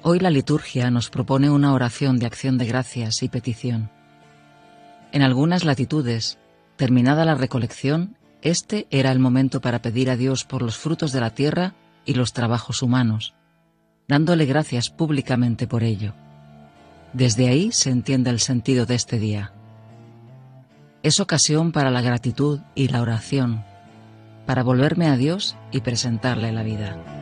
Hoy la liturgia nos propone una oración de acción de gracias y petición. En algunas latitudes, terminada la recolección, este era el momento para pedir a Dios por los frutos de la tierra y los trabajos humanos, dándole gracias públicamente por ello. Desde ahí se entiende el sentido de este día. Es ocasión para la gratitud y la oración, para volverme a Dios y presentarle la vida.